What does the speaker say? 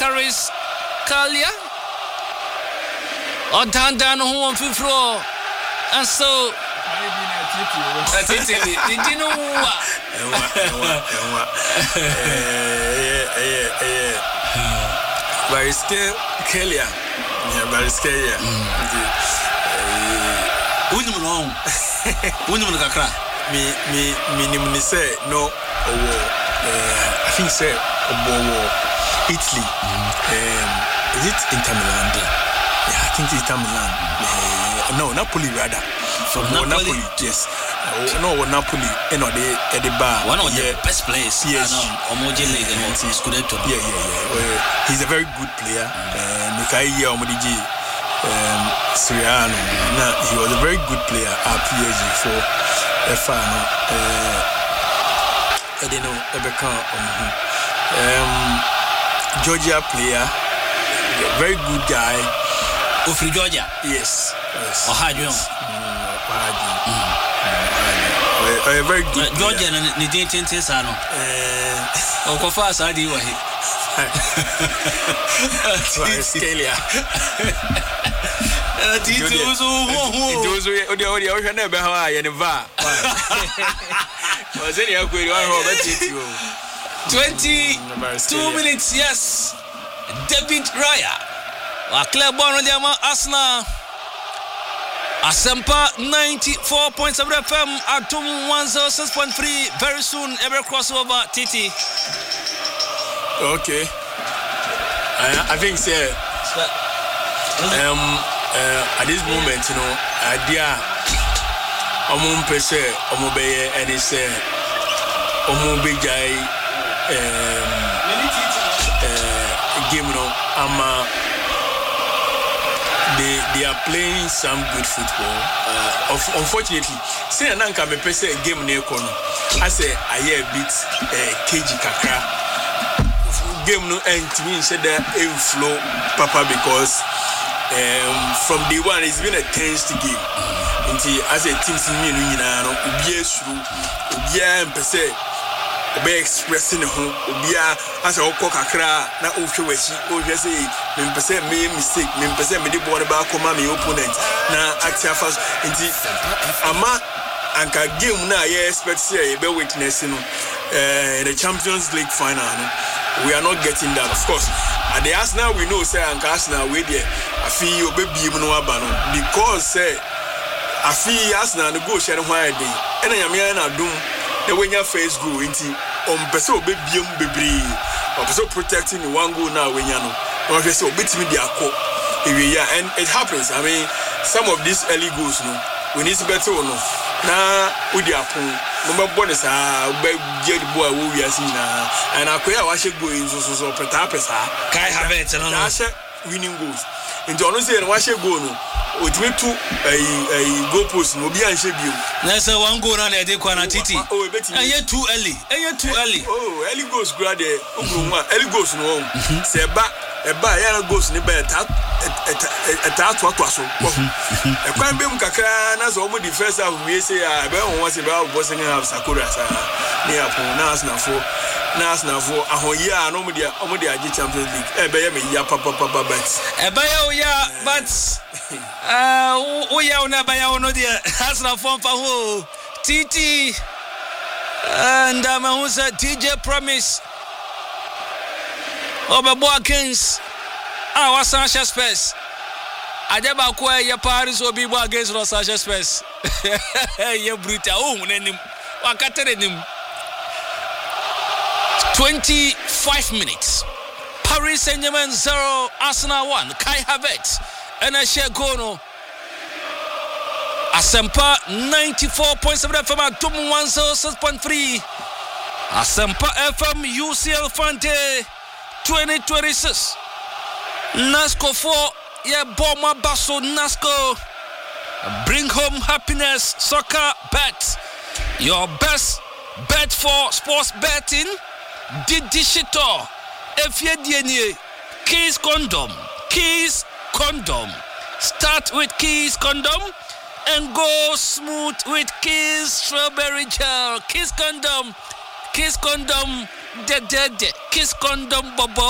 Karis Kalia. Or Dandan who on Fifro. And so did you know Bariske Kalia. Yeah, Bariske, yeah. Unum Kakra. Me say no. I think say Italy. Is it Inter Milan? Yeah, I think it's Inter Milan. No, Napoli rather. From Napoli? Yes. No, Napoli. You know the bar. One of the best players. Yes. Omoje League and Scudetto. Yeah. He's a very good player. Mikhail Omodiji Siriano. He was a very good player at PSG for Fano. I don't know Rebecca. Georgia player, very good guy. Free Georgia. Yes. Ohio. A very good Georgia and the Tintin Sano. Okofa Sadi wa he. Scalia. Was any 22 minutes, yes. David Raya. Club on the Arsenal. Asempa 94.7 FM Atum 106.3. Very soon, every crossover, Titi. Okay. I think, sir. At this moment, you know, idea. Pese, Omobeye, and it's Omobejai game, no, they are playing some good football. Unfortunately, say Nanka me pese game near corner. I say I hear a bit KG Kakra game no end to me said that flow Papa because from day one it's been a tense game. Until as a team me no pese be expressing home obia as a kokakra na ohwewachi ohwe say me pese me mistake me pese me dey ball back come my opponent na action fast nti ama anka game na I expect say be witness no the Champions League final no we are not getting that of course at the Arsenal we know say anka Arsenal we there afi obebi mu no aba no because say afi Arsenal no go share why dey ena nyame na dum the winner face goal into person obebiem bebre or person protecting the one goal now when you know or just obet me their call and it happens. I mean some of these early goals no we need to better no na udi apon number bonus be get boy we are seeing and akoya wa she go in so pesa Kai Havertz no winning goals and you know say wa she go no Otime to a goal post no be anhye bio. Na say one goal na dey kwa na Titi. Eye too early. Oh, early goals grade ogbonwa. Early goals no. Say eba ya goals ni be ta to so. E kwan be mu kakra na so mo the first half we say be won say be bossing half Sakura sa. Ni apo na Arsenal for ahoya no mo dia age Champions League. E be ya me ya papa bet. E be ya but we are na baya no dia Arsenal form for who TT and who said DJ Promise Obeboa Kings our Sanchez Spurs Adeba kwa ya Paris obi bo against Los Sanchez Spurs ya bruta nenim wakatere nim 25 minutes Paris Saint-Germain 0 Arsenal 1 Kai Havertz and I share Gono Asempa 94.7 FM at 106.3 Asempa FM UCL Fante 2026 Nasco 4 Boma Basso Nasco bring home happiness soccer bet your best bet for sports betting digital Efiedienie Keys Condom start with Keys Condom and go smooth with Keys Strawberry Gel. Keys Condom, Kiss Condom, Kiss Condom, Bobo.